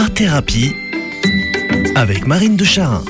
Art Thérapie avec Marine de Charin.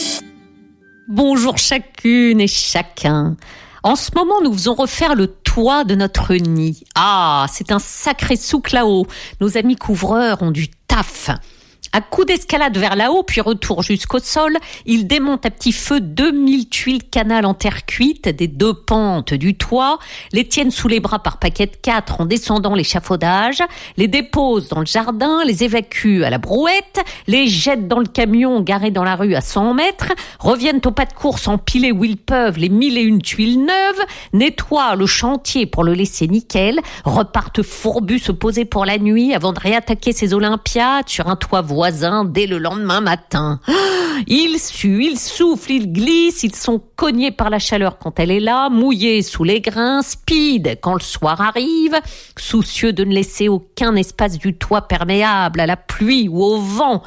Bonjour chacune et chacun. En ce moment, nous faisons refaire le toit de notre nid. Ah, c'est un sacré souk là-haut. Nos amis couvreurs ont du taf. À coup d'escalade vers là-haut, puis retour jusqu'au sol, ils démontent à petit feu 2000 tuiles canal en terre cuite des deux pentes du toit, les tiennent sous les bras par paquet de 4 en descendant l'échafaudage, les déposent dans le jardin, les évacuent à la brouette, les jettent dans le camion garé dans la rue à 100 mètres, reviennent au pas de course empiler où ils peuvent les 1001 tuiles neuves, nettoient le chantier pour le laisser nickel, repartent fourbus se poser pour la nuit avant de réattaquer ces olympiades sur un toit voisin dès le lendemain matin. Ils suent, ils soufflent, ils glissent, ils sont cognés par la chaleur quand elle est là, mouillés sous les grains, speed quand le soir arrive, soucieux de ne laisser aucun espace du toit perméable à la pluie ou au vent.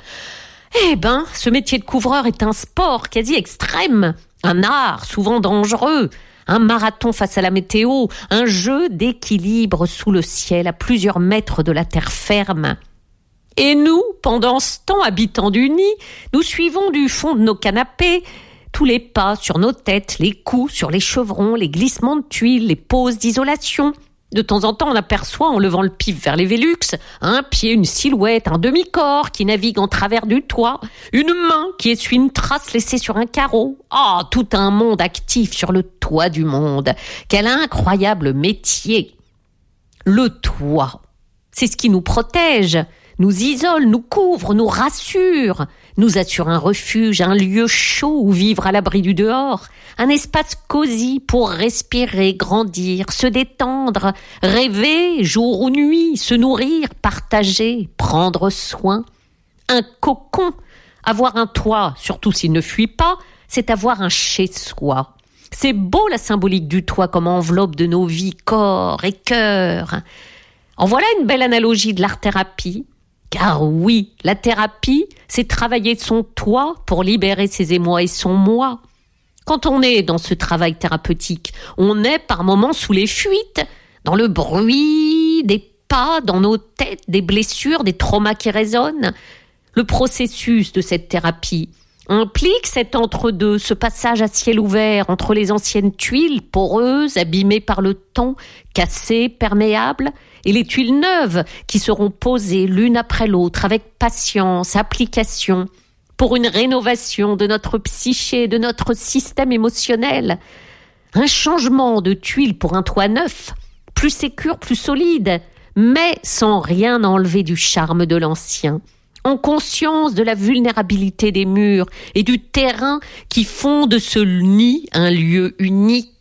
Eh ben, ce métier de couvreur est un sport quasi extrême, un art souvent dangereux, un marathon face à la météo, un jeu d'équilibre sous le ciel à plusieurs mètres de la terre ferme. Et nous, pendant ce temps, habitants du nid, nous suivons du fond de nos canapés tous les pas sur nos têtes, les coups sur les chevrons, les glissements de tuiles, les pauses d'isolation. De temps en temps, on aperçoit, en levant le pif vers les Vélux, un pied, une silhouette, un demi-corps qui navigue en travers du toit, une main qui essuie une trace laissée sur un carreau. Ah, tout un monde actif sur le toit du monde. Quel incroyable métier! Le toit, c'est ce qui nous protège, nous isole, nous couvre, nous rassure, nous assure un refuge, un lieu chaud où vivre à l'abri du dehors, un espace cosy pour respirer, grandir, se détendre, rêver jour ou nuit, se nourrir, partager, prendre soin. Un cocon, avoir un toit, surtout s'il ne fuit pas, c'est avoir un chez-soi. C'est beau la symbolique du toit comme enveloppe de nos vies, corps et cœur. En voilà une belle analogie de l'art-thérapie. Car oui, la thérapie, c'est travailler son toit pour libérer ses émois et son moi. Quand on est dans ce travail thérapeutique, on est par moments sous les fuites, dans le bruit des pas, dans nos têtes, des blessures, des traumas qui résonnent. Le processus de cette thérapie implique cet entre-deux, ce passage à ciel ouvert entre les anciennes tuiles poreuses, abîmées par le temps, cassées, perméables, et les tuiles neuves qui seront posées l'une après l'autre avec patience, application, pour une rénovation de notre psyché, de notre système émotionnel. Un changement de tuiles pour un toit neuf, plus sécure, plus solide, mais sans rien enlever du charme de l'ancien. En conscience de la vulnérabilité des murs et du terrain qui font de ce nid un lieu unique.